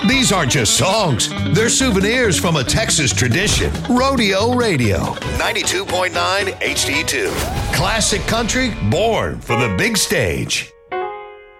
These aren't just songs. They're souvenirs from a Texas tradition. Rodeo Radio, 92.9 HD2. Classic country born for the big stage.